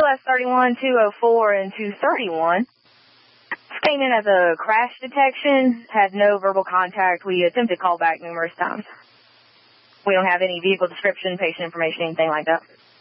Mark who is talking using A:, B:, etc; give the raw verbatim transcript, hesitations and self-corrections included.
A: S thirty-one, two oh four, and two thirty-one. Came in as a crash detection, had no verbal contact. We attempted to call back numerous times. We don't have any vehicle description, patient information, anything like that.